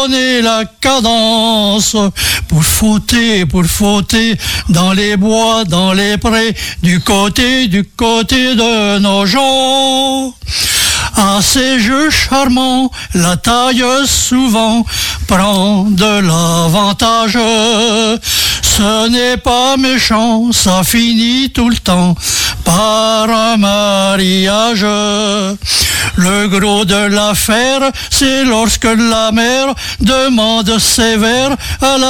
donner la cadence pour fauter dans les bois, dans les prés, du côté de nos gens. À ces jeux charmants, la taille souvent prend de l'avantage. Ce n'est pas méchant, ça finit tout le temps par un mariage. Le gros de l'affaire, c'est lorsque la mère demande sévère à la